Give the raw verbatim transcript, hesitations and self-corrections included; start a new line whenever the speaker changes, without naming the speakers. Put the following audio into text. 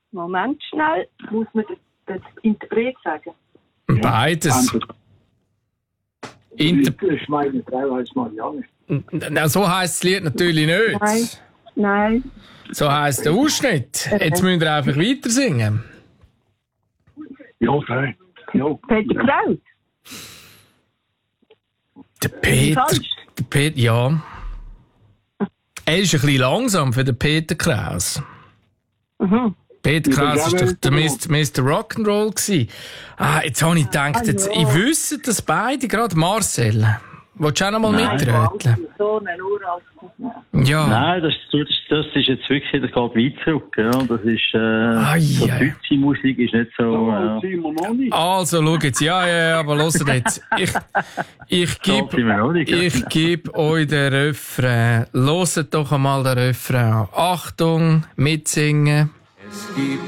Moment schnell. Muss man den, den Interpret sagen?
Beides. Inter-
Ich meine Frau heißt Marianne.
Na, so heisst das Lied natürlich nicht.
Nein. Nein.
So heisst der Ausschnitt. Jetzt müsst ihr einfach weiter singen.
Ja, okay. Ja.
Peter Kraut.
Der Peter. Der Peter, ja. Er ist ein bisschen langsam für den Peter Kraus.
Mhm.
Peter Kraus war doch der Mister Rock'n'Roll gewesen. Ah, jetzt habe ich gedacht, jetzt,
Ah, ja.
ich wüsste das beide, gerade Marcel. Willst du auch noch mal mitröteln?
So eine Uralt.
Ja.
Nein, das, das, das ist jetzt wirklich, das geht weit zurück. Ja. Das ist, äh,
Ai,
so
ai.
deutsche Musik ist nicht so,
Ja,
äh,
sind wir noch nicht.
Also, schau jetzt, ja, ja, ja, aber hört jetzt. Ich, ich
so sind wir noch
gebe,
nicht. Ja.
ich gebe euch den Refrain. Hört doch einmal den Refrain an. Achtung, mitsingen.
Es gibt